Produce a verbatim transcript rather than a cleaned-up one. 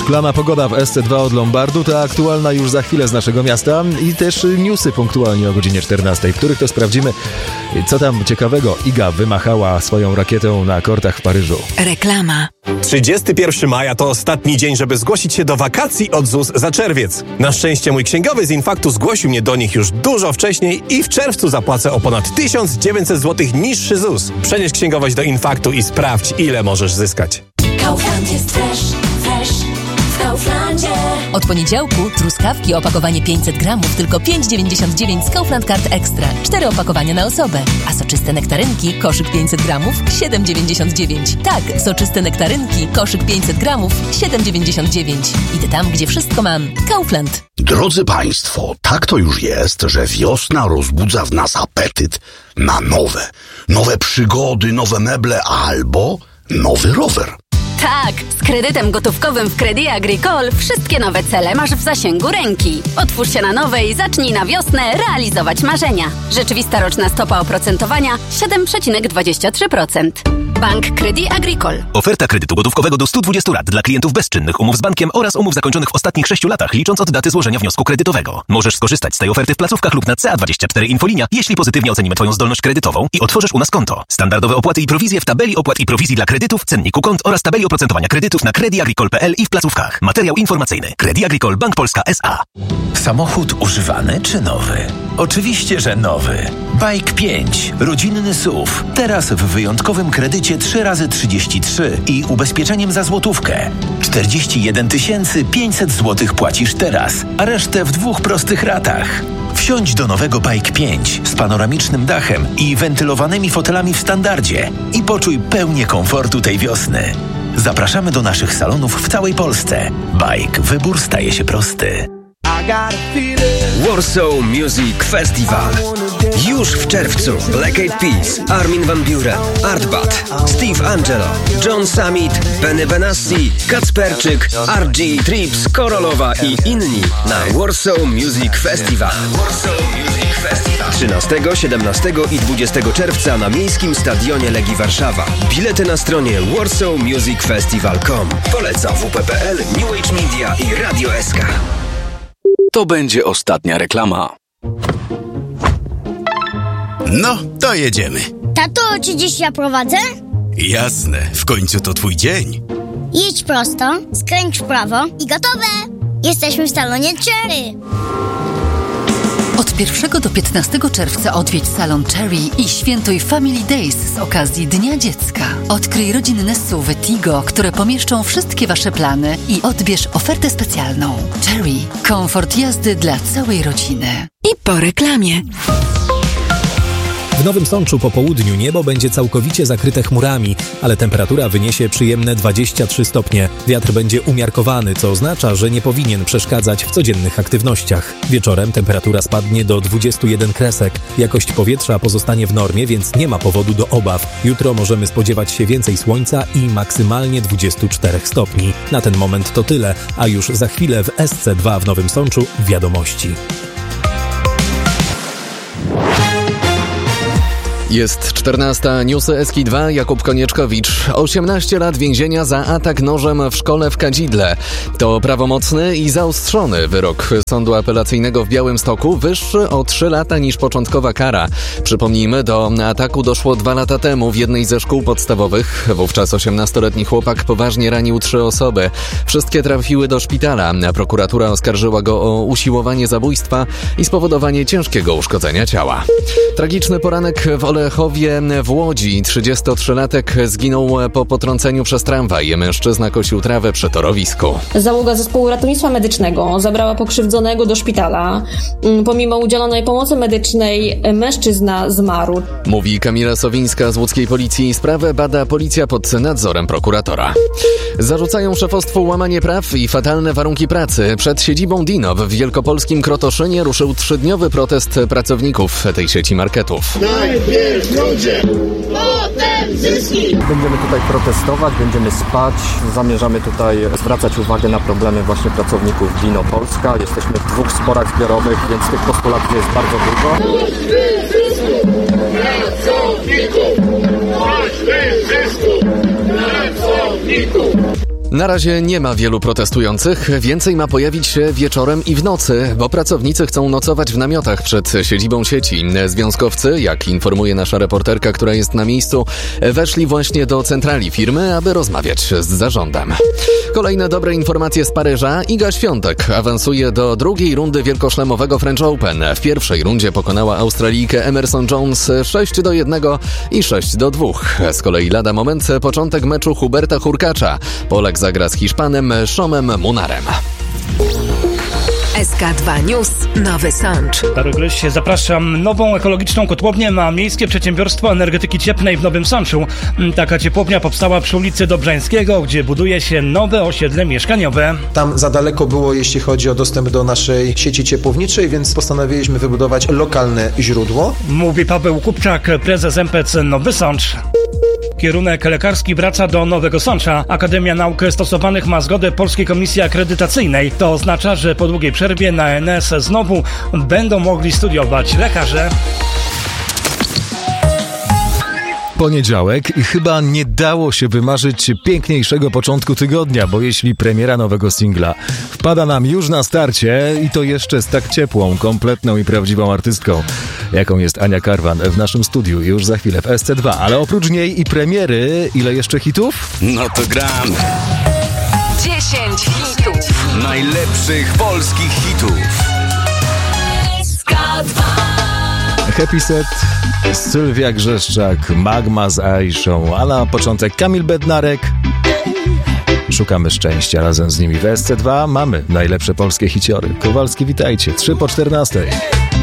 Plama pogoda w S C dwa od Lombardu, ta aktualna już za chwilę z naszego miasta i też newsy punktualnie o godzinie czternastej, w których to sprawdzimy, co tam ciekawego Iga wymachała swoją rakietą na kortach w Paryżu. Reklama. trzydziestego pierwszego maja to ostatni dzień, żeby zgłosić się do wakacji od Z U S za czerwiec. Na szczęście mój księgowy z Infaktu zgłosił mnie do nich już dużo wcześniej i w czerwcu zapłacę o ponad tysiąc dziewięćset złotych niższy Z U S. Przenieś księgowość do Infaktu i sprawdź, ile możesz zyskać. Kaufland jest fresh, fresh w Kauflandzie. Od poniedziałku truskawki opakowanie pięćset gramów tylko pięć dziewięćdziesiąt dziewięć z Kaufland Card Extra. cztery opakowania na osobę. A soczyste nektarynki, koszyk pięćset gramów, siedem dziewięćdziesiąt dziewięć. Tak, soczyste nektarynki, koszyk pięćset gramów, siedem dziewięćdziesiąt dziewięć. Idę tam, gdzie wszystko mam. Kaufland. Drodzy Państwo, tak to już jest, że wiosna rozbudza w nas apetyt na nowe. Nowe przygody, nowe meble albo nowy rower. Tak, z kredytem gotówkowym w Crédit Agricole wszystkie nowe cele masz w zasięgu ręki. Otwórz się na nowe i zacznij na wiosnę realizować marzenia. Rzeczywista roczna stopa oprocentowania siedem przecinek dwadzieścia trzy procent. Bank Crédit Agricole. Oferta kredytu gotówkowego do stu dwudziestu lat dla klientów bezczynnych umów z bankiem oraz umów zakończonych w ostatnich sześciu latach, licząc od daty złożenia wniosku kredytowego. Możesz skorzystać z tej oferty w placówkach lub na C A dwadzieścia cztery Infolinia, jeśli pozytywnie ocenimy Twoją zdolność kredytową i otworzysz u nas konto. Standardowe opłaty i prowizje w tabeli opłat i prowizji dla kredytów, cenniku kont oraz tabeli oprocentowania kredytów na crédit agricole kropka p l i w placówkach. Materiał informacyjny. Crédit Agricole Bank Polska S A. Samochód używany czy nowy? Oczywiście, że nowy. Bike pięć. Rodzinny S U V. Teraz w wyjątkowym kredycie trzy razy trzydzieści trzy i ubezpieczeniem za złotówkę. czterdzieści jeden tysięcy pięćset złotych płacisz teraz, a resztę w dwóch prostych ratach. Wsiądź do nowego Bike pięć z panoramicznym dachem i wentylowanymi fotelami w standardzie i poczuj pełnię komfortu tej wiosny. Zapraszamy do naszych salonów w całej Polsce. Bike. Wybór staje się prosty. Warsaw Music Festival. Już w czerwcu Black Eyed Peas, Armin van Buuren, Artbat, Steve Angelo, John Summit, Benny Benassi, Kacperczyk, R G, Trips, Korolowa i inni na Warsaw Music Festival. trzynastego, siedemnastego i dwudziestego czerwca na Miejskim Stadionie Legii Warszawa. Bilety na stronie warsaw music festival kropka com. Poleca w p p l, New Age Media i Radio S K. To będzie ostatnia reklama. No, to jedziemy. Tato, czy dziś ja prowadzę? Jasne, w końcu to twój dzień. Jedź prosto, skręć w prawo i gotowe! Jesteśmy w salonie Cherry. Od pierwszego do piętnastego czerwca odwiedź salon Cherry i świętuj Family Days z okazji Dnia Dziecka. Odkryj rodzinne S U V Tigo, które pomieszczą wszystkie Wasze plany i odbierz ofertę specjalną. Cherry. Komfort jazdy dla całej rodziny. I po reklamie. W Nowym Sączu po południu niebo będzie całkowicie zakryte chmurami, ale temperatura wyniesie przyjemne dwadzieścia trzy stopnie. Wiatr będzie umiarkowany, co oznacza, że nie powinien przeszkadzać w codziennych aktywnościach. Wieczorem temperatura spadnie do dwudziestu jeden kresek. Jakość powietrza pozostanie w normie, więc nie ma powodu do obaw. Jutro możemy spodziewać się więcej słońca i maksymalnie dwudziestu czterech stopni. Na ten moment to tyle, a już za chwilę w S C dwa w Nowym Sączu wiadomości. Jest czternasta, newsy S K dwa, Jakub Konieczkowicz. osiemnaście lat więzienia za atak nożem w szkole w Kadzidle. To prawomocny i zaostrzony wyrok Sądu Apelacyjnego w Białymstoku, wyższy o trzy lata niż początkowa kara. Przypomnijmy, do ataku doszło dwa lata temu w jednej ze szkół podstawowych. Wówczas osiemnastoletni chłopak poważnie ranił trzy osoby. Wszystkie trafiły do szpitala. Prokuratura oskarżyła go o usiłowanie zabójstwa i spowodowanie ciężkiego uszkodzenia ciała. Tragiczny poranek w Olechowie w Łodzi. trzydziestotrzylatek zginął po potrąceniu przez tramwaj. Mężczyzna kosił trawę przy torowisku. Załoga zespołu ratownictwa medycznego zabrała pokrzywdzonego do szpitala. Pomimo udzielonej pomocy medycznej mężczyzna zmarł. Mówi Kamila Sowińska z łódzkiej policji. Sprawę bada policja pod nadzorem prokuratora. Zarzucają szefostwu łamanie praw i fatalne warunki pracy. Przed siedzibą Dino w wielkopolskim Krotoszynie ruszył trzydniowy protest pracowników tej sieci marketów. Najpierw ludzie, potem zyski. Będziemy tutaj protestować, będziemy spać. Zamierzamy tutaj zwracać uwagę na problemy właśnie pracowników Dino Polska. Jesteśmy w dwóch sporach zbiorowych, więc tych postulatów jest bardzo dużo. Pracowników! Pracowników! Na razie nie ma wielu protestujących, więcej ma pojawić się wieczorem i w nocy, bo pracownicy chcą nocować w namiotach przed siedzibą sieci. Związkowcy, jak informuje nasza reporterka, która jest na miejscu, weszli właśnie do centrali firmy, aby rozmawiać z zarządem. Kolejne dobre informacje z Paryża. Iga Świątek awansuje do drugiej rundy wielkoszlemowego French Open. W pierwszej rundzie pokonała Australijkę Emerson Jones sześć do jednego i sześć do dwóch. Z kolei lada moment początek meczu Huberta Hurkacza. Polak zagra z Hiszpanem Szomem Munarem. S K dwa News, Nowy Sącz. Starogryź zapraszam nową ekologiczną kotłownię na Miejskie Przedsiębiorstwo Energetyki Cieplnej w Nowym Sączu. Taka ciepłownia powstała przy ulicy Dobrzańskiego, gdzie buduje się nowe osiedle mieszkaniowe. Tam za daleko było, jeśli chodzi o dostęp do naszej sieci ciepłowniczej, więc postanowiliśmy wybudować lokalne źródło. Mówi Paweł Kupczak, prezes M P C Nowy Sącz. Kierunek lekarski wraca do Nowego Sącza. Akademia Nauk Stosowanych ma zgodę Polskiej Komisji Akredytacyjnej. To oznacza, że po długiej przerwie na N S znowu będą mogli studiować lekarze. Poniedziałek i chyba nie dało się wymarzyć piękniejszego początku tygodnia, bo jeśli premiera nowego singla wpada nam już na starcie i to jeszcze z tak ciepłą, kompletną i prawdziwą artystką, jaką jest Ania Karwan w naszym studiu już za chwilę w S C dwa, ale oprócz niej i premiery, ile jeszcze hitów? No to gramy. dziesięć hitów. Najlepszych polskich hitów. S K dwa. Happy Set, Sylwia Grzeszczak, Magma z Aiszą, a na początek Kamil Bednarek. Szukamy szczęścia razem z nimi w S C dwa. Mamy najlepsze polskie hiciory. Kowalski, witajcie. trzy po czternastej.